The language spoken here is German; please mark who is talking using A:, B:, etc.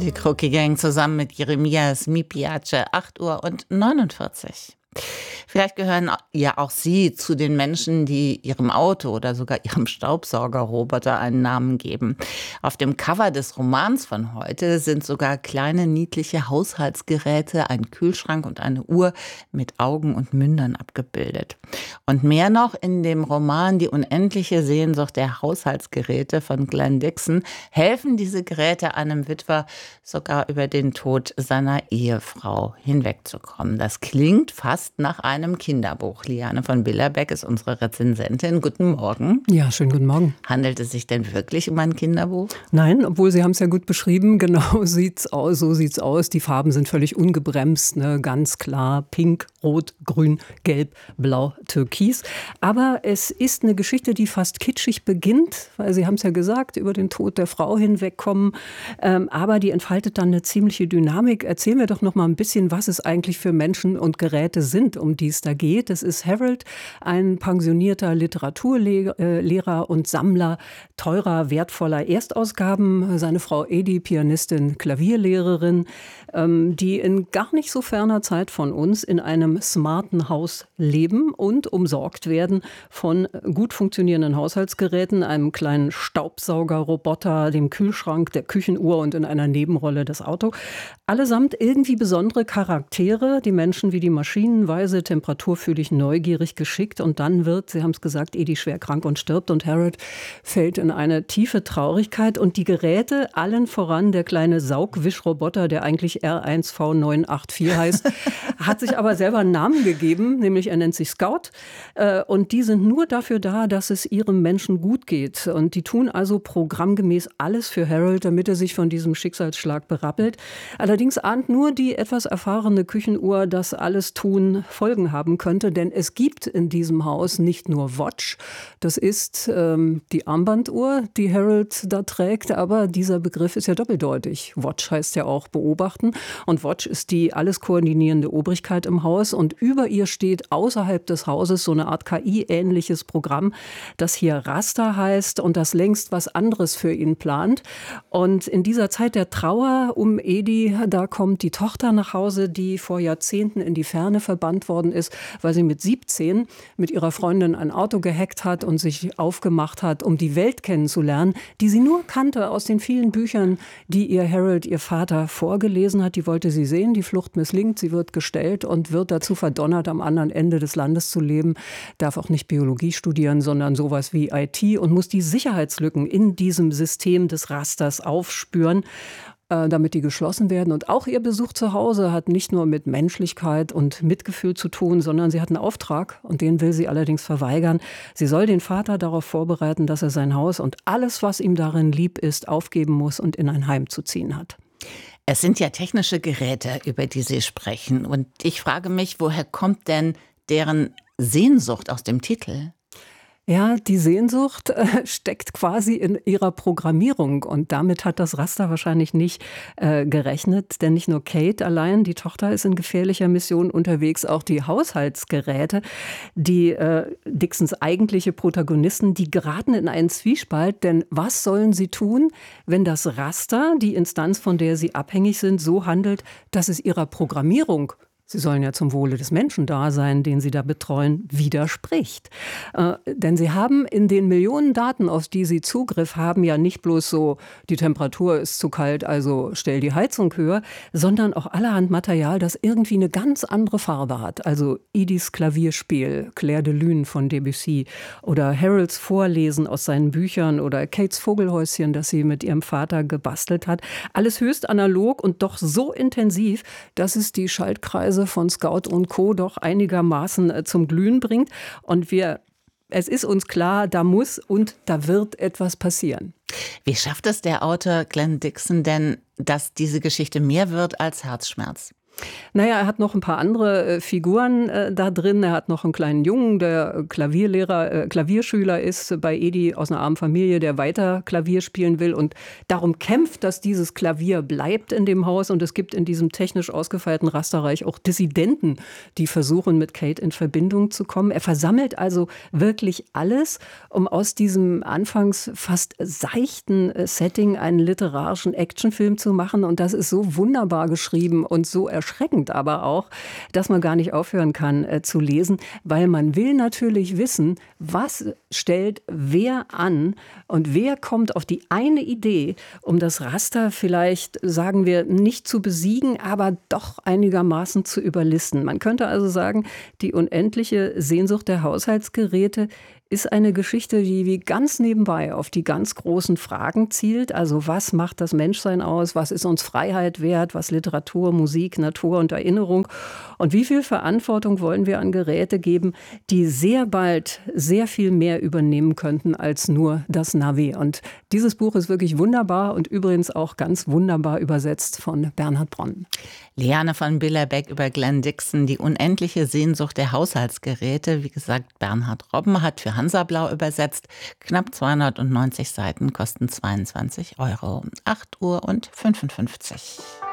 A: Die Crookie Gang zusammen mit Jeremias Mi Piace, 8:49 Uhr. Vielleicht gehören ja auch Sie zu den Menschen, die ihrem Auto oder sogar ihrem Staubsaugerroboter einen Namen geben. Auf dem Cover des Romans von heute sind sogar kleine niedliche Haushaltsgeräte, ein Kühlschrank und eine Uhr mit Augen und Mündern abgebildet. Und mehr noch, in dem Roman Die unendliche Sehnsucht der Haushaltsgeräte von Glenn Dixon helfen diese Geräte einem Witwer sogar über den Tod seiner Ehefrau hinwegzukommen. Das klingt fast nach einem Kinderbuch. Liane von Billerbeck ist unsere Rezensentin. Guten Morgen.
B: Ja, schönen guten Morgen.
A: Handelt es sich denn wirklich um ein Kinderbuch?
B: Nein, obwohl Sie haben es ja gut beschrieben. Genau sieht's aus, so sieht's aus. Die Farben sind völlig ungebremst, ne? Ganz klar. Pink, Rot, Grün, Gelb, Blau, Türkis. Aber es ist eine Geschichte, die fast kitschig beginnt, weil Sie haben es ja gesagt, über den Tod der Frau hinwegkommen. Aber die entfaltet dann eine ziemliche Dynamik. Erzählen wir doch noch mal ein bisschen, was es eigentlich für Menschen und Geräte sind, um die es da geht. Es ist Harold, ein pensionierter Literaturlehrer und Sammler teurer, wertvoller Erstausgaben. Seine Frau Edi, Pianistin, Klavierlehrerin, die in gar nicht so ferner Zeit von uns in einem smarten Haus leben und umsorgt werden von gut funktionierenden Haushaltsgeräten, einem kleinen Staubsaugerroboter, dem Kühlschrank, der Küchenuhr und in einer Nebenrolle das Auto. Allesamt irgendwie besondere Charaktere, die Menschen wie die Maschinen, weise, temperaturfühlig, neugierig, geschickt. Und dann wird, Sie haben es gesagt, Edi schwer krank und stirbt und Harold fällt in eine tiefe Traurigkeit. Und die Geräte, allen voran der kleine Saugwischroboter, der eigentlich R1V984 heißt, hat sich aber selber einen Namen gegeben, nämlich er nennt sich Scout. Und die sind nur dafür da, dass es ihrem Menschen gut geht. Und die tun also programmgemäß alles für Harold, damit er sich von diesem Schicksalsschlag berappelt. Allerdings ahnt nur die etwas erfahrene Küchenuhr, dass alles Tun Folgen haben könnte, denn es gibt in diesem Haus nicht nur Watch, das ist die Armbanduhr, die Harold da trägt, aber dieser Begriff ist ja doppeldeutig. Watch heißt ja auch beobachten und Watch ist die alles koordinierende Obrigkeit im Haus und über ihr steht außerhalb des Hauses so eine Art KI-ähnliches Programm, das hier Raster heißt und das längst was anderes für ihn plant. Und in dieser Zeit der Trauer um Edi, da kommt die Tochter nach Hause, die vor Jahrzehnten in die Ferne verbannt worden ist, weil sie mit 17 mit ihrer Freundin ein Auto gehackt hat und sich aufgemacht hat, um die Welt kennenzulernen, die sie nur kannte aus den vielen Büchern, die ihr Harold, ihr Vater, vorgelesen hat. Die wollte sie sehen, die Flucht misslingt, sie wird gestellt und wird dazu verdonnert, am anderen Ende des Landes zu leben, darf auch nicht Biologie studieren, sondern sowas wie IT und muss die Sicherheitslücken in diesem System des Rasters aufspüren, damit die geschlossen werden. Und auch ihr Besuch zu Hause hat nicht nur mit Menschlichkeit und Mitgefühl zu tun, sondern sie hat einen Auftrag und den will sie allerdings verweigern. Sie soll den Vater darauf vorbereiten, dass er sein Haus und alles, was ihm darin lieb ist, aufgeben muss und in ein Heim zu ziehen hat.
A: Es sind ja technische Geräte, über die Sie sprechen. Und ich frage mich, woher kommt denn deren Sehnsucht aus dem Titel?
B: Ja, die Sehnsucht steckt quasi in ihrer Programmierung und damit hat das Raster wahrscheinlich nicht gerechnet, denn nicht nur Kate allein, die Tochter ist in gefährlicher Mission unterwegs, auch die Haushaltsgeräte, die Dixons eigentliche Protagonisten, die geraten in einen Zwiespalt, denn was sollen sie tun, wenn das Raster, die Instanz, von der sie abhängig sind, so handelt, dass es ihrer Programmierung, Sie sollen ja zum Wohle des Menschen da sein, den Sie da betreuen, widerspricht. Denn Sie haben in den Millionen Daten, auf die Sie Zugriff haben, ja nicht bloß so, die Temperatur ist zu kalt, also stell die Heizung höher, sondern auch allerhand Material, das irgendwie eine ganz andere Farbe hat. Also Edis Klavierspiel, Clair de Lune von Debussy oder Harolds Vorlesen aus seinen Büchern oder Kates Vogelhäuschen, das sie mit ihrem Vater gebastelt hat. Alles höchst analog und doch so intensiv, dass es die Schaltkreise von Scout und Co. doch einigermaßen zum Glühen bringt. Und es ist uns klar, da muss und da wird etwas passieren.
A: Wie schafft es der Autor Glenn Dixon denn, dass diese Geschichte mehr wird als Herzschmerz?
B: Naja, er hat noch ein paar andere Figuren da drin. Er hat noch einen kleinen Jungen, der Klavierschüler ist bei Edi aus einer armen Familie, der weiter Klavier spielen will und darum kämpft, dass dieses Klavier bleibt in dem Haus. Und es gibt in diesem technisch ausgefeilten Rasterreich auch Dissidenten, die versuchen, mit Kate in Verbindung zu kommen. Er versammelt also wirklich alles, um aus diesem anfangs fast seichten Setting einen literarischen Actionfilm zu machen. Und das ist so wunderbar geschrieben und so erschreckend aber auch, dass man gar nicht aufhören kann zu lesen, weil man will natürlich wissen, was stellt wer an und wer kommt auf die eine Idee, um das Raster vielleicht, sagen wir, nicht zu besiegen, aber doch einigermaßen zu überlisten. Man könnte also sagen, die unendliche Sehnsucht der Haushaltsgeräte ist eine Geschichte, die wie ganz nebenbei auf die ganz großen Fragen zielt. Also was macht das Menschsein aus? Was ist uns Freiheit wert? Was Literatur, Musik, Natur und Erinnerung? Und wie viel Verantwortung wollen wir an Geräte geben, die sehr bald sehr viel mehr übernehmen könnten als nur das Navi? Und dieses Buch ist wirklich wunderbar und übrigens auch ganz wunderbar übersetzt von Bernhard Bronn.
A: Liane von Billerbeck über Glenn Dixon, die unendliche Sehnsucht der Haushaltsgeräte. Wie gesagt, Bernhard Robben hat für Hansa-Blau übersetzt. Knapp 290 Seiten kosten 22 €. 8:55 Uhr.